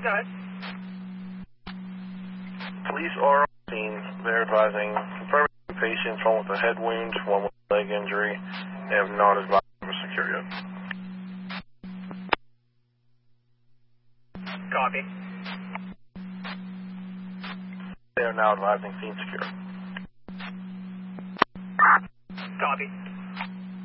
Go ahead. Police are on scene. They're advising confirming two patients, one with a head wound, one with a leg injury. They have not advised for secure yet. Copy. They are now advising scene secure. Copy.